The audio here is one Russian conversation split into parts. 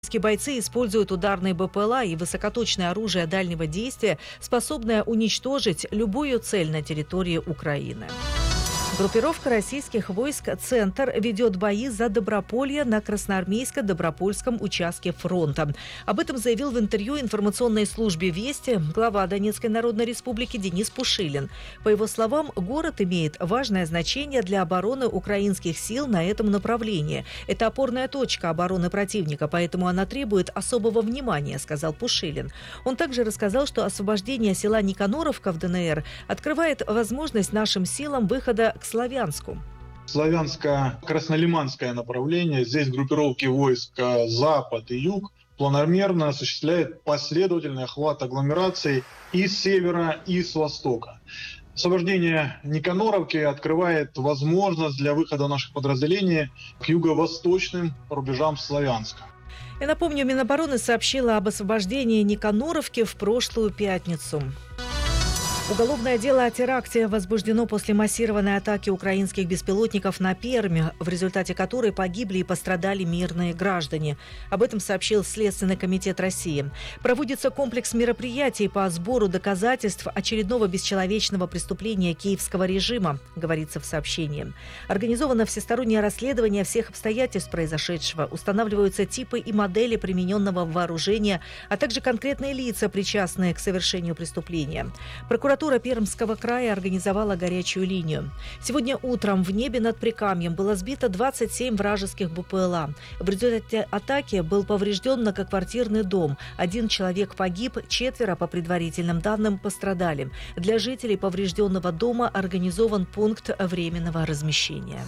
Бойцы используют ударные БПЛА и высокоточное оружие дальнего действия, способное уничтожить любую цель на территории Украины. Группировка российских войск «Центр» ведет бои за Доброполье на Красноармейско-Добропольском участке фронта. Об этом заявил в интервью информационной службе «Вести» глава Донецкой Народной Республики Денис Пушилин. По его словам, город имеет важное значение для обороны украинских сил на этом направлении. Это опорная точка обороны противника, поэтому она требует особого внимания, сказал Пушилин. Он также рассказал, что освобождение села Никаноровка в ДНР открывает возможность нашим силам выхода к Славянску. Славянско-Краснолиманское направление. Здесь группировки войск Запад и Юг планомерно осуществляют последовательный охват агломераций и с севера, и с востока. Освобождение Никаноровки открывает возможность для выхода наших подразделений к юго-восточным рубежам Славянска. Я напомню, Минобороны сообщила об освобождении Никаноровки в прошлую пятницу. Уголовное дело о теракте возбуждено после массированной атаки украинских беспилотников на Пермь, в результате которой погибли и пострадали мирные граждане. Об этом сообщил Следственный комитет России. Проводится комплекс мероприятий по сбору доказательств очередного бесчеловечного преступления киевского режима, говорится в сообщении. Организовано всестороннее расследование всех обстоятельств произошедшего. Устанавливаются типы и модели примененного вооружения, а также конкретные лица, причастные к совершению преступления. Прокуратура Пермского края организовала горячую линию. Сегодня утром в небе над Прикамьем было сбито 27 вражеских БПЛА. В результате атаки был поврежден многоквартирный дом. 1 человек погиб, 4, по предварительным данным, пострадали. Для жителей поврежденного дома организован пункт временного размещения.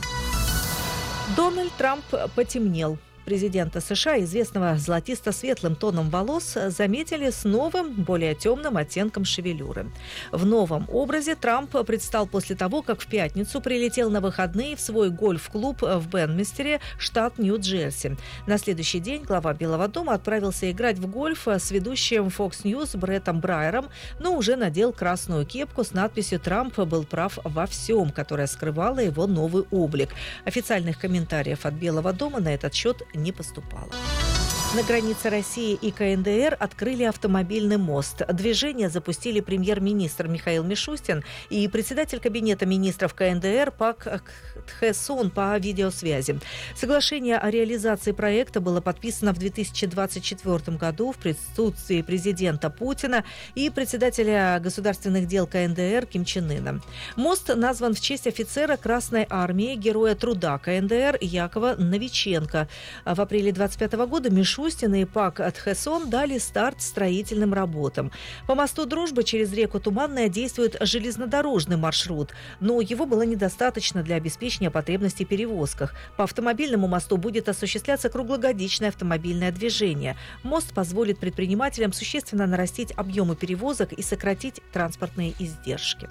Дональд Трамп потемнел. Президента США, известного золотисто-светлым тоном волос, заметили с новым, более темным оттенком шевелюры. В новом образе Трамп предстал после того, как в пятницу прилетел на выходные в свой гольф-клуб в Бенмистере, штат Нью-Джерси. На следующий день глава Белого дома отправился играть в гольф с ведущим Fox News Бреттом Брайером, но уже надел красную кепку с надписью «Трамп был прав во всем», которая скрывала его новый облик. Официальных комментариев от Белого дома на этот счет не поступало. На границе России и КНДР открыли автомобильный мост. Движение запустили премьер-министр Михаил Мишустин и председатель кабинета министров КНДР Пак Кхе Сон по видеосвязи. Соглашение о реализации проекта было подписано в 2024 году в присутствии президента Путина и председателя государственных дел КНДР Ким Чен Ына. Мост назван в честь офицера Красной армии, героя труда КНДР Якова Новиченко. В апреле 2025 года Мишустин и Пак Кхе Сон дали старт строительным работам. По мосту «Дружба» через реку Туманная действует железнодорожный маршрут, но его было недостаточно для обеспечения потребностей в перевозках. По автомобильному мосту будет осуществляться круглогодичное автомобильное движение. Мост позволит предпринимателям существенно нарастить объемы перевозок и сократить транспортные издержки.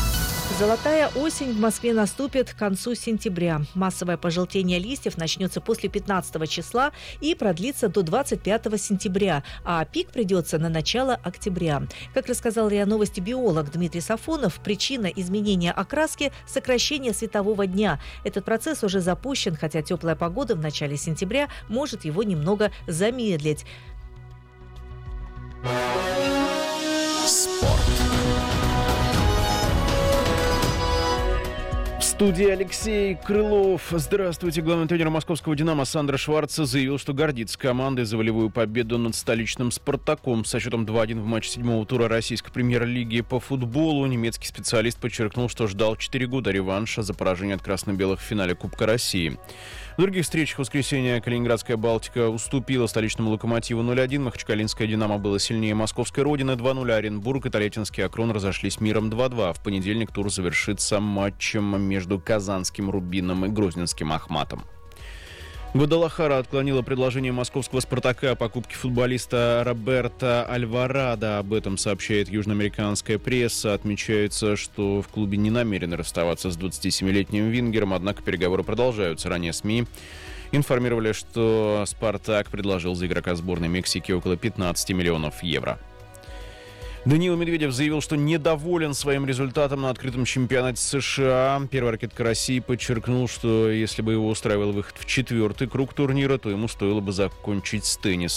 Золотая осень в Москве наступит к концу сентября. Массовое пожелтение листьев начнется после 15 числа и продлится до 25 сентября, а пик придется на начало октября. Как рассказал РИА Новости биолог Дмитрий Сафонов, причина изменения окраски – сокращение светового дня. Этот процесс уже запущен, хотя теплая погода в начале сентября может его немного замедлить. Спорт. В студии Алексей Крылов. Здравствуйте. Главный тренер московского «Динамо» Сандро Шварц заявил, что гордится командой за волевую победу над столичным «Спартаком». Со счетом 2-1 в матче 7-го тура российской премьер-лиги по футболу немецкий специалист подчеркнул, что ждал 4 года реванша за поражение от красно-белых в финале Кубка России. В других встречах в воскресенье Калининградская «Балтика» уступила столичному «Локомотиву» 0-1, Махачкалинская «Динамо» было сильнее московской «Родины» 2-0, Оренбург и Тольяттинский «Акрон» разошлись миром 2-2. В понедельник тур завершится матчем между казанским «Рубином» и грозненским «Ахматом». Гвадалахара отклонила предложение московского «Спартака» о покупке футболиста Роберто Альварадо. Об этом сообщает южноамериканская пресса. Отмечается, что в клубе не намерены расставаться с 27-летним вингером, однако переговоры продолжаются. Ранее СМИ информировали, что «Спартак» предложил за игрока сборной Мексики около 15 миллионов евро. Даниил Медведев заявил, что недоволен своим результатом на открытом чемпионате США. Первая ракетка России подчеркнул, что если бы его устраивал выход в 4-й круг турнира, то ему стоило бы закончить с теннисом.